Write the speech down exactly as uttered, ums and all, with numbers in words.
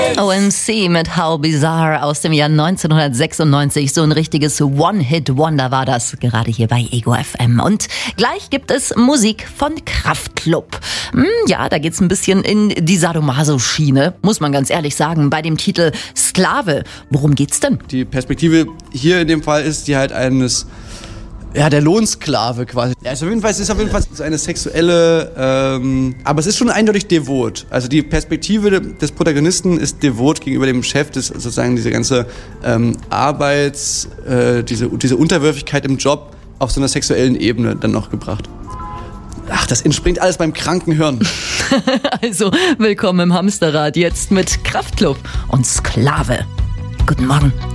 O M C mit How Bizarre aus dem Jahr neunzehnhundertsechsundneunzig. So ein richtiges One-Hit-Wonder war das, gerade hier bei Ego F M. Und gleich gibt es Musik von Kraftklub. Hm, ja, da geht's ein bisschen in die Sadomaso-Schiene, muss man ganz ehrlich sagen, bei dem Titel Sklave. Worum geht's denn? Die Perspektive hier in dem Fall ist die halt eines... Ja, der Lohnsklave quasi. Ja, also auf jeden Fall, es ist auf jeden Fall so eine sexuelle, ähm, aber es ist schon eindeutig devot. Also die Perspektive des Protagonisten ist devot gegenüber dem Chef, das sozusagen diese ganze ähm, Arbeits, äh, diese, diese Unterwürfigkeit im Job auf so einer sexuellen Ebene dann noch gebracht. Ach, das entspringt alles beim kranken Hirn. Also, willkommen im Hamsterrad, jetzt mit Kraftklub und Sklave. Guten Morgen.